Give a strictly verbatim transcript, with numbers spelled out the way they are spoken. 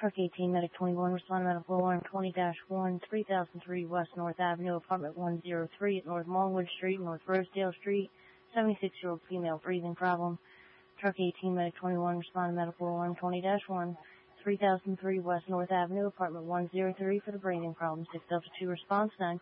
Truck eighteen, Medic twenty-one, respond to medical alarm twenty dash one, three thousand three West North Avenue, apartment one oh three at North Longwood Street, North Rosedale Street, seventy-six-year-old female breathing problem. Truck eighteen, Medic twenty-one, respond to medical alarm twenty dash one, three thousand three West North Avenue, apartment one oh three for the breathing problem. six Delta two response, nine